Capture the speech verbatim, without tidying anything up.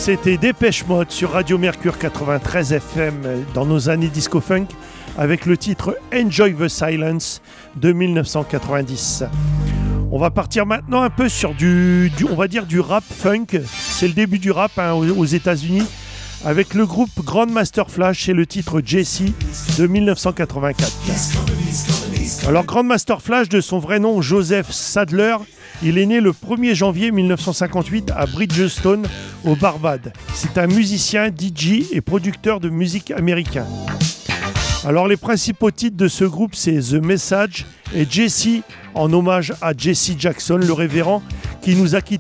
C'était Dépêche Mode sur Radio Mercure quatre-vingt-treize F M dans nos années disco-funk avec le titre Enjoy the Silence de dix-neuf cent quatre-vingt-dix. On va partir maintenant un peu sur du, du on va dire du rap funk. C'est le début du rap hein, aux, aux États-Unis avec le groupe Grandmaster Flash et le titre Jesse de dix-neuf cent quatre-vingt-quatre. Alors Grandmaster Flash, de son vrai nom Joseph Sadler, il est né le premier janvier dix-neuf cent cinquante-huit à Bridgestone, au Barbade. C'est un musicien, D J et producteur de musique américain. Alors les principaux titres de ce groupe, c'est The Message et Jesse, en hommage à Jesse Jackson, le révérend, qui nous a quittés